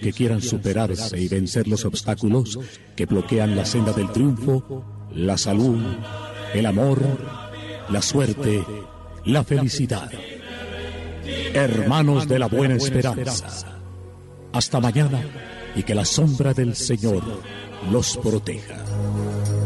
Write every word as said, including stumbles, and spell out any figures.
que quieran superarse y vencer los obstáculos que bloquean la senda del triunfo, la salud, el amor, la suerte, la felicidad. Hermanos de la Buena Esperanza, hasta mañana y que la sombra del Señor los proteja.